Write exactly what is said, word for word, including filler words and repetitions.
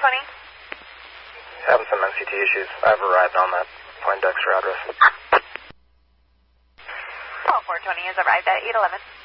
twenty. Having some N C T issues. I've arrived on that Poindexter address. twelve four twenty has arrived at eight eleven.